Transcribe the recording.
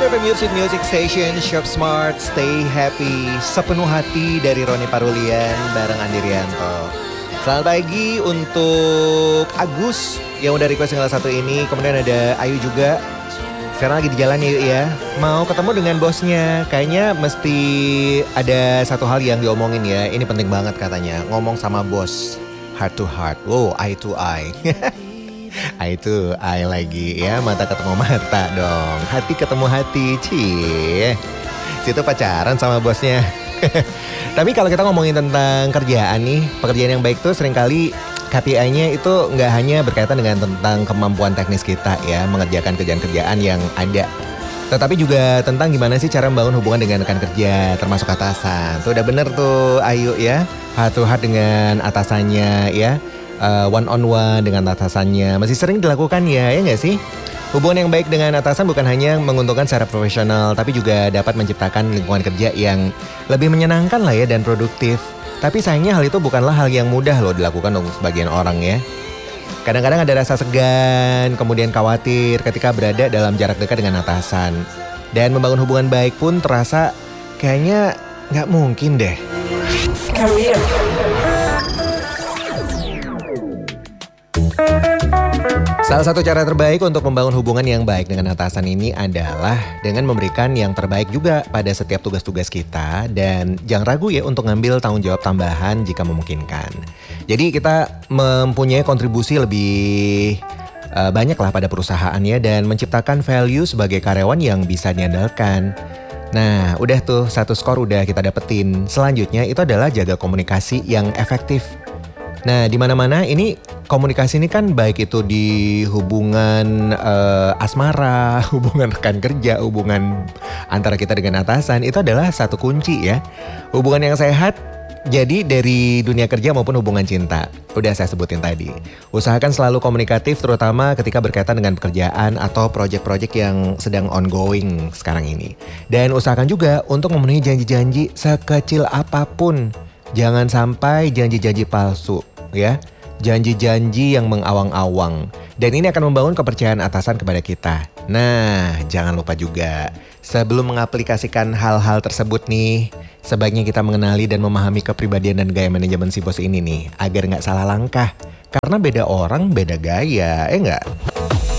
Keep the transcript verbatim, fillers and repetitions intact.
F M Music Music Station, Shop Smart, Stay Happy, sepenuh hati dari Roni Parulian bareng Andi Rianto. Selamat pagi untuk Agus yang udah request yang satu ini. Kemudian ada Ayu juga. Sekarang lagi di jalan yuk ya. Mau ketemu dengan bosnya. Kayaknya mesti ada satu hal yang diomongin ya. Ini penting banget katanya. Ngomong sama bos heart to heart. Wow, eye to eye. Eye to eye lagi ya. Mata ketemu mata dong. Hati ketemu hati. Cie. Situ pacaran sama bosnya. Tapi kalau kita ngomongin tentang kerjaan nih, pekerjaan yang baik tuh seringkali K P I-nya itu nggak hanya berkaitan dengan tentang kemampuan teknis kita ya, mengerjakan kerjaan-kerjaan yang ada. Tetapi juga tentang gimana sih cara membangun hubungan dengan rekan kerja, termasuk atasan. Tuh udah bener tuh Ayu ya, heart to heart dengan atasannya ya, uh, one on one dengan atasannya. Masih sering dilakukan ya, ya nggak sih? Hubungan yang baik dengan atasan bukan hanya menguntungkan secara profesional, tapi juga dapat menciptakan lingkungan kerja yang lebih menyenangkan lah ya dan produktif. Tapi sayangnya hal itu bukanlah hal yang mudah loh dilakukan untuk sebagian orang ya. Kadang-kadang ada rasa segan, kemudian khawatir ketika berada dalam jarak dekat dengan atasan. Dan membangun hubungan baik pun terasa kayaknya gak mungkin deh. Career. Salah satu cara terbaik untuk membangun hubungan yang baik dengan atasan ini adalah dengan memberikan yang terbaik juga pada setiap tugas-tugas kita. Dan jangan ragu ya untuk ngambil tanggung jawab tambahan jika memungkinkan. Jadi kita mempunyai kontribusi lebih uh, banyak lah pada perusahaan ya. Dan menciptakan value sebagai karyawan yang bisa diandalkan. Nah udah tuh satu skor udah kita dapetin. Selanjutnya itu adalah jaga komunikasi yang efektif. Nah di mana-mana ini komunikasi ini kan baik itu di hubungan uh, asmara, hubungan rekan kerja, hubungan antara kita dengan atasan itu adalah satu kunci ya. Hubungan yang sehat jadi dari dunia kerja maupun hubungan cinta. Udah saya sebutin tadi. Usahakan selalu komunikatif terutama ketika berkaitan dengan pekerjaan atau proyek-proyek yang sedang ongoing sekarang ini. Dan usahakan juga untuk memenuhi janji-janji sekecil apapun. Jangan sampai janji-janji palsu ya. Janji-janji yang mengawang-awang. Dan ini akan membangun kepercayaan atasan kepada kita. Nah, jangan lupa juga sebelum mengaplikasikan hal-hal tersebut nih, sebaiknya kita mengenali dan memahami kepribadian dan gaya manajemen si bos ini nih, agar gak salah langkah. Karena beda orang, beda gaya, eh gak?